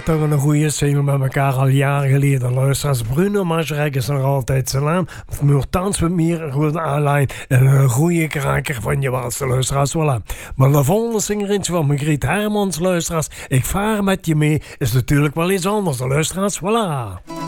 toch een goede single met elkaar al jaren geleden. Luisteraars Bruno Majerek is nog altijd zijn naam. Maar thans met meer goed aanlijn. En een goede kraker van je waardste luisteraars. Voilà. Maar de volgende singerintje van Margriet Hermans, luisteraars. Ik vaar met je mee. Is natuurlijk wel iets anders, luisteraars. Voilà.